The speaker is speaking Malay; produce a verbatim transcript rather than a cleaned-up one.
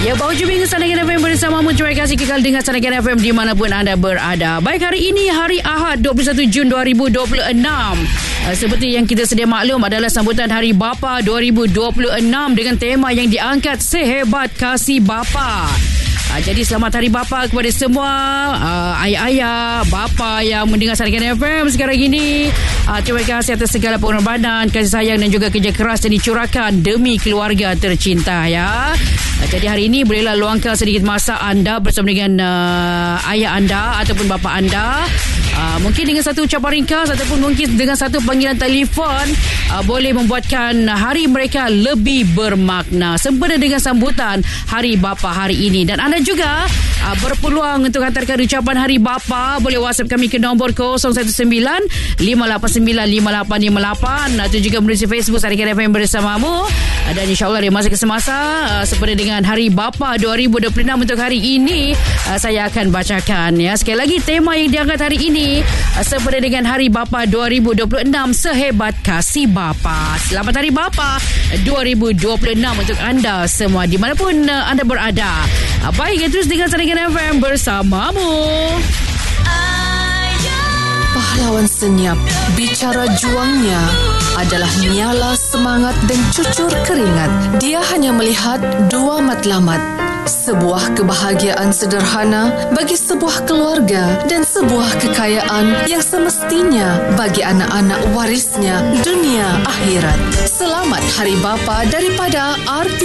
Ya, baru jumpa dengan Sanagan F M bersamamu. Terima kasih kekal dengan Sanagan F M dimanapun anda berada. Baik, hari ini hari Ahad dua puluh satu Jun dua ribu dua puluh enam. Uh, seperti yang kita sedia maklum adalah sambutan Hari Bapa dua ribu dua puluh enam dengan tema yang diangkat Sehebat Kasih Bapa. Uh, jadi selamat Hari Bapa kepada semua uh, ayah-ayah, bapa yang mendengar Sanagan F M sekarang ini. Uh, terima kasih atas segala pengorbanan, kasih sayang dan juga kerja keras yang dicurahkan demi keluarga tercinta ya. Uh, jadi hari ini bolehlah luangkan sedikit masa anda bersama dengan uh, ayah anda ataupun bapa anda. Uh, mungkin dengan satu ucapan ringkas ataupun mungkin dengan satu panggilan telefon uh, boleh membuatkan hari mereka lebih bermakna sempena dengan sambutan Hari Bapa hari ini. Dan anda juga uh, berpeluang untuk hantarkan ucapan Hari Bapa. Boleh WhatsApp kami ke nombor kosong satu sembilan lima lapan sembilan lima lapan lima lapan atau juga melalui Facebook Sanagan F M bersamamu. Uh, dan insyaAllah dari masa ke semasa uh, sempena dengan Hari Bapa dua ribu dua puluh enam untuk hari ini uh, saya akan bacakan ya. Sekali lagi tema yang diangkat hari ini sempena dengan Hari Bapa dua ribu dua puluh enam, Sehebat Kasih Bapa. Selamat Hari Bapa dua ribu dua puluh enam untuk anda semua dimanapun anda berada. Baik, terus dengan Sanagan F M bersamamu. Pahlawan senyap, bicara juangnya adalah nyala semangat dan cucur keringat. Dia hanya melihat dua matlamat. Sebuah kebahagiaan sederhana bagi sebuah keluarga dan sebuah kekayaan yang semestinya bagi anak-anak warisnya dunia akhirat. Selamat Hari Bapa daripada R T